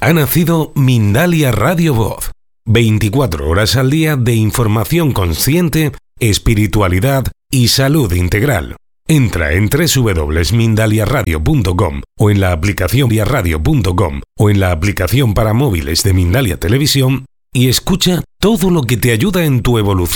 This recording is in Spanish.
Ha nacido Mindalia Radio Voz. 24 horas al día de información consciente, espiritualidad y salud integral. Entra en www.mindaliaradio.com o en la aplicación diaradio.com o en la aplicación para móviles de Mindalia Televisión y escucha todo lo que te ayuda en tu evolución.